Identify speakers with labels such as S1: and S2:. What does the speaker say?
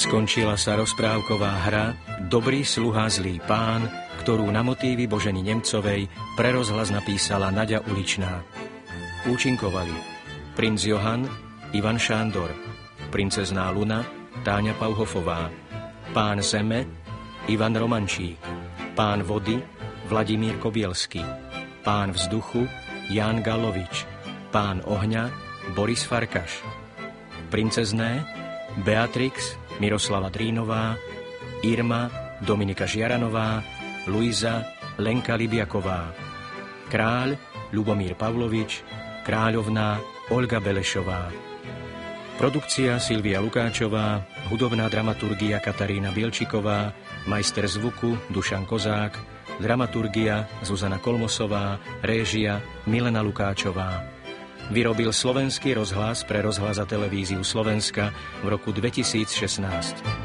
S1: Skončila sa rozprávková hra Dobrý sluha, zlý pán, ktorú na motívy Boženy Nemcovej pre rozhlas napísala Naďa Uličná. Účinkovali princ Johan, Ivan Šándor, princezná Luna, Táňa Pauhofová, pán Zeme, Ivan Romančík, pán Vody, Vladimír Kobielský, pán Vzduchu, Ján Galovič, pán Ohňa, Boris Farkaš, princezné, Beatrix, Miroslava Drínová, Irma, Dominika Žiaranová, Luisa, Lenka Libiaková, kráľ, Ľubomír Pavlovič, kráľovná, Olga Belešová. Produkcia Silvia Lukáčová, hudobná dramaturgia Katarína Bielčiková, majster zvuku Dušan Kozák, dramaturgia Zuzana Kolmosová, réžia Milena Lukáčová. Vyrobil Slovenský rozhlas pre rozhlas a televíziu Slovenska v roku 2016.